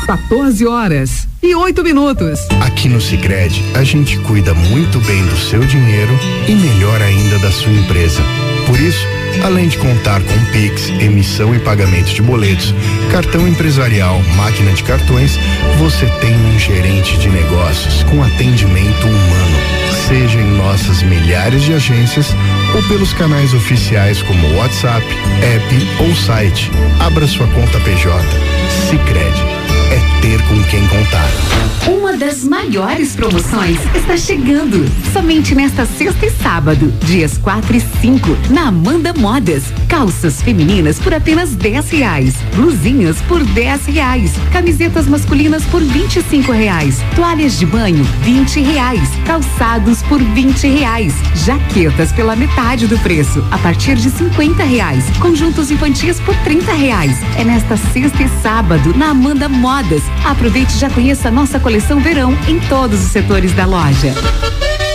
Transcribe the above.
14h08. Aqui no Sicredi, a gente cuida muito bem do seu dinheiro e melhor ainda da sua empresa. Por isso, além de contar com Pix, emissão e pagamento de boletos, cartão empresarial, máquina de cartões, você tem um gerente de negócios com atendimento humano. Seja em nossas milhares de agências ou pelos canais oficiais como WhatsApp, app ou site. Abra sua conta PJ. Sicredi. É ter com quem contar. Uma das maiores promoções está chegando. Somente nesta sexta e sábado, dias 4 e 5, na Amanda Modas. Calças femininas por apenas R$10. Blusinhas por R$10. Camisetas masculinas por R$25. Toalhas de banho, R$20. Calçados por R$20. Jaquetas pela metade do preço, a partir de R$50. Conjuntos infantis por R$30. É nesta sexta e sábado, na Amanda Modas. Aproveite e já conheça a nossa coleção verão em todos os setores da loja.